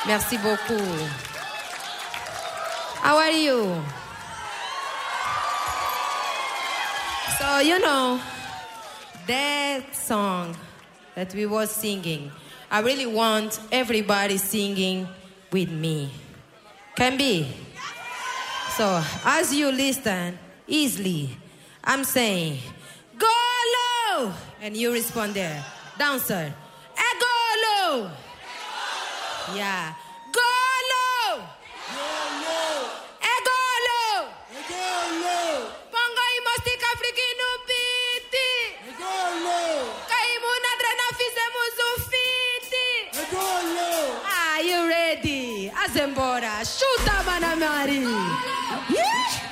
Merci beaucoup. How are you? So, you know, that song that we were singing, I really want everybody singing with me. Can be? So, as you listen easily, I'm saying, go low! And you respond there. Dancer, go low! Yeah. Go low! Go low! Pongo imostik afrikinu biti! Kaimu nadrena fizemu zufiti! Are you ready? Azembora, shoot up, Anna Marie! Yeah.